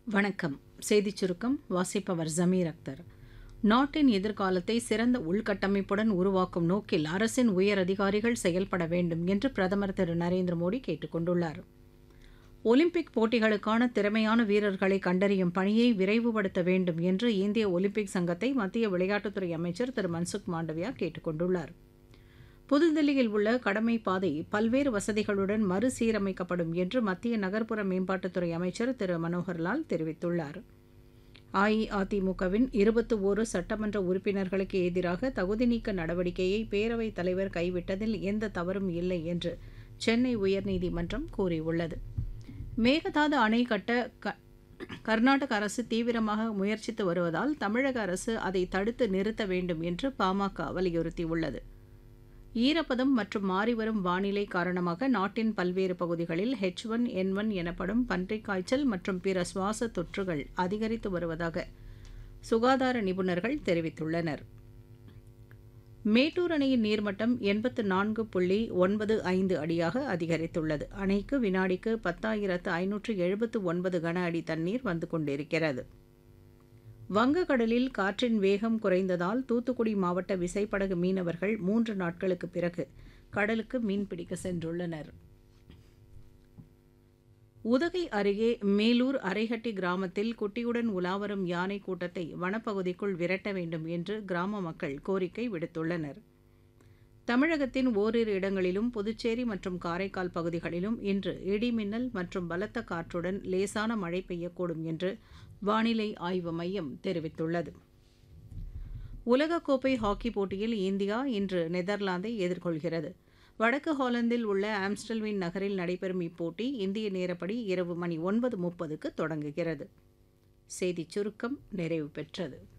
வணக்கம். செய்திச் சுருக்கம் வாசிப்பவர் ஜமீர் அக்தர். நாட்டின் எதிர்காலத்தை சிறந்த உள்கட்டமைப்புடன் உருவாக்கும் நோக்கில் அரசின் உயர் அதிகாரிகள் செயல்பட வேண்டும் என்று பிரதமர் திரு நரேந்திர மோடி கேட்டுக் கொண்டுள்ளார். ஒலிம்பிக் போட்டிகளுக்கான திறமையான வீரர்களை கண்டறியும் பணியை விரைவுபடுத்த வேண்டும் என்று இந்திய ஒலிம்பிக் சங்கத்தை மத்திய விளையாட்டுத்துறை அமைச்சர் திரு மன்சுக் மாண்டவியா கேட்டுக் கொண்டுள்ளார். புதுதில்லியில் உள்ள கடமை பாதை பல்வேறு வசதிகளுடன் மறுசீரமைக்கப்படும் என்று மத்திய நகர்ப்புற மேம்பாட்டுத்துறை அமைச்சர் திரு மனோகர்லால் தெரிவித்துள்ளார். அஇஅதிமுகவின் 21 சட்டமன்ற உறுப்பினர்களுக்கு எதிராக தகுதி நீக்க நடவடிக்கையை பேரவைத் தலைவர் கைவிட்டதில் எந்த தவறும் இல்லை என்று சென்னை உயர்நீதிமன்றம் கூறியுள்ளது. மேகதாது அணை கட்ட கர்நாடக அரசு தீவிரமாக முயற்சித்து வருவதால் தமிழக அரசு அதை தடுத்து நிறுத்த வேண்டும் என்று பாமக வலியுறுத்தியுள்ளது. ஈரப்பதம் மற்றும் மாறிவரும் வானிலை காரணமாக நாட்டின் பல்வேறு பகுதிகளில் H1N1 எனப்படும் பன்றிக் காய்ச்சல் மற்றும் பிற சுவாச தொற்றுகள் அதிகரித்து வருவதாக சுகாதார நிபுணர்கள் தெரிவித்துள்ளனர். மேட்டூர் அணையின் நீர்மட்டம் 84.95 அடியாக அதிகரித்துள்ளது. அணைக்கு வினாடிக்கு 10,579 கன அடி தண்ணீர் வந்து கொண்டிருக்கிறது. வங்கக்கடலில் காற்றின் வேகம் குறைந்ததால் தூத்துக்குடி மாவட்ட விசைப்படகு மீனவர்கள் 3 நாட்களுக்கு பிறகு கடலுக்கு மீன்பிடிக்க சென்றுள்ளனர். உதகை அருகே மேலூர் அரைஹட்டி கிராமத்தில் குட்டியுடன் உலாவரும் யானை கூட்டத்தை வனப்பகுதிக்குள் விரட்ட வேண்டும் என்று கிராம மக்கள் கோரிக்கை விடுத்துள்ளனர். தமிழகத்தின் ஓரிரு இடங்களிலும் புதுச்சேரி மற்றும் காரைக்கால் பகுதிகளிலும் இன்று இடிமின்னல் மற்றும் பலத்த காற்றுடன் லேசான மழை பெய்யக்கூடும் என்று வானிலை ஆய்வு மையம் தெரிவித்துள்ளது. உலகக்கோப்பை ஹாக்கி போட்டியில் இந்தியா இன்று நெதர்லாந்தை எதிர்கொள்கிறது. வடக்கு ஹாலந்தில் உள்ள ஆம்ஸ்டல்வின் நகரில் நடைபெறும் இப்போட்டி இந்திய நேரப்படி இரவு மணி 9:30க்கு தொடங்குகிறது. செய்திச் சுருக்கம் நிறைவு பெற்றது.